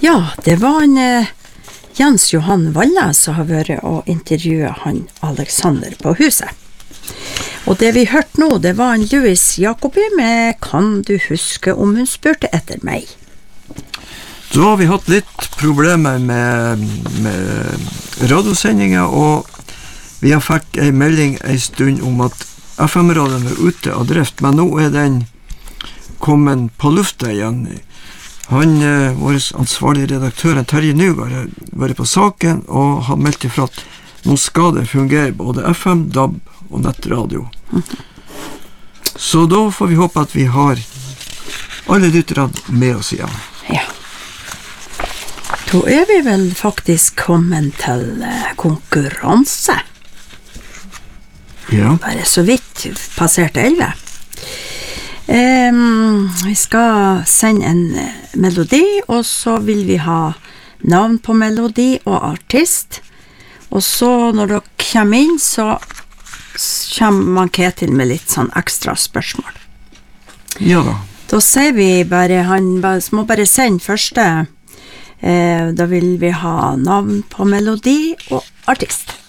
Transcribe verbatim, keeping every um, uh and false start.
Ja, det var en eh, Jens Johan Valle som har vært og intervjuet han Alexander på huset. Og det vi hørte nå, det var en Louis Jacobi med «Kan du huske om hun spurte etter meg?» Så har vi hatt litt problemer med, med radiosendinger, og vi har fikk en melding en stund om at F M-radioen er ute av drift, men nå er den kommet på lufta igjen. Han, vår ansvarlige redaktør, Terje Nygaard, har vært på saken og har meldt ifra at nå skal det fungere både F M, D A B og nettradio. Så da får vi håpe at vi har alle lytterne med oss igjen. Ja. Da er vi vel faktisk kommet til konkurranse. Ja. Bare så vidt passert elleve. Um, vi skal sende en melodi, og så vil vi ha navn på melodi og artist. Og så når dere kommer inn, så kommer man Ketil med litt sånn ekstra spørsmål. Ja da. Da sier vi bare, han må bare sende første. Eh, da vil vi ha navn på melodi og artist.